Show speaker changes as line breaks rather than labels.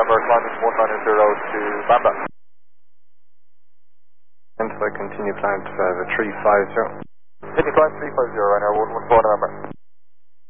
November, climbing 190 to Banda.
And so I continue climb to 350.
Continue climb 350 right now, 114 November.